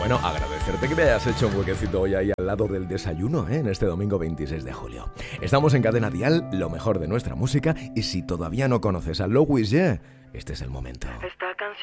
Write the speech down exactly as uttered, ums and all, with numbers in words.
Bueno, agradecerte que me hayas hecho un huequecito hoy ahí al lado del desayuno, ¿eh? En este domingo veintiséis de julio. Estamos en Cadena Dial, lo mejor de nuestra música, y si todavía no conoces a Louis J, este es el momento. Está